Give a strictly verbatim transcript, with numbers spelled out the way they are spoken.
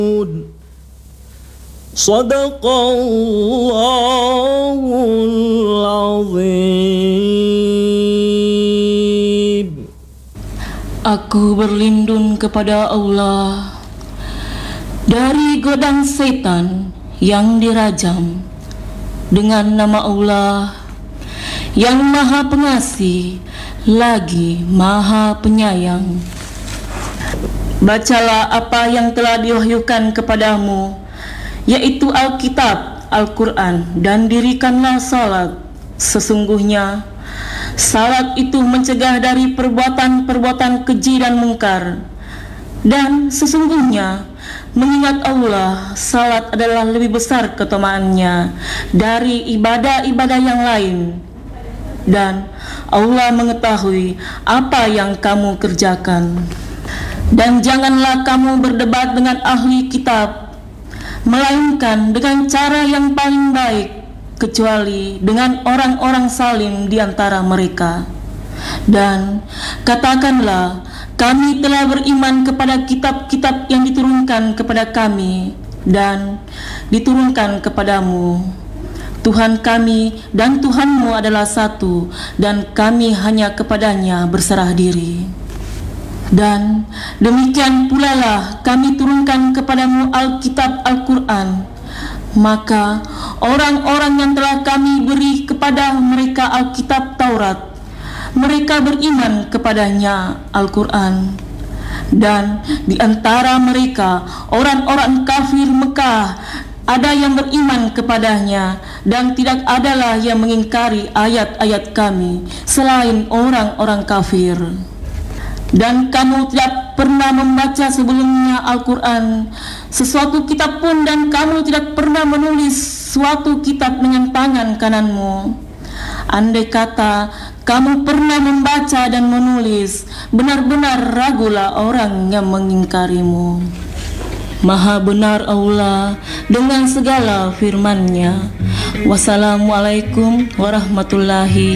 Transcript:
Shadaqallahul azim. Aku berlindung kepada Allah dari godaan setan yang dirajam dengan nama Allah yang Maha Pengasih lagi Maha Penyayang. Bacalah apa yang telah diwahyukan kepadamu, yaitu Alkitab, Al-Quran, dan dirikanlah salat. Sesungguhnya salat itu mencegah dari perbuatan-perbuatan keji dan mungkar. Dan sesungguhnya mengingat Allah, salat adalah lebih besar keutamaannya dari ibadah-ibadah yang lain. Dan Allah mengetahui apa yang kamu kerjakan. Dan janganlah kamu berdebat dengan ahli kitab, melainkan dengan cara yang paling baik, kecuali dengan orang-orang salim di antara mereka. Dan katakanlah, kami telah beriman kepada kitab-kitab yang diturunkan kepada kami dan diturunkan kepadamu. Tuhan kami dan Tuhanmu adalah satu, dan kami hanya kepadanya berserah diri. Dan demikian pula lah kami turunkan kepadamu Alkitab Al-Quran. Maka orang-orang yang telah kami beri kepada mereka Alkitab Taurat, mereka beriman kepadanya Al-Quran. Dan di antara mereka orang-orang kafir Mekah ada yang beriman kepadanya, dan tidak adalah yang mengingkari ayat-ayat kami selain orang-orang kafir. Dan kamu tidak pernah membaca sebelumnya Al-Quran sesuatu kitab pun, dan kamu tidak pernah menulis suatu kitab dengan tangan kananmu. Andai kata kamu pernah membaca dan menulis, benar-benar ragulah orang yang mengingkarimu. Maha benar Allah dengan segala firman-Nya. Wassalamualaikum warahmatullahi